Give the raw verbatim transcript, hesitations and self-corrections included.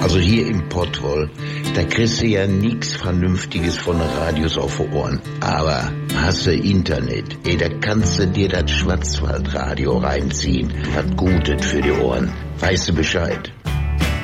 Also hier im Pottwol, da kriegst du ja nix Vernünftiges von Radios auf die Ohren. Aber hast du Internet, ey, da kannst du dir das Schwarzwaldradio reinziehen. Was Gutes für die Ohren. Weißt du Bescheid?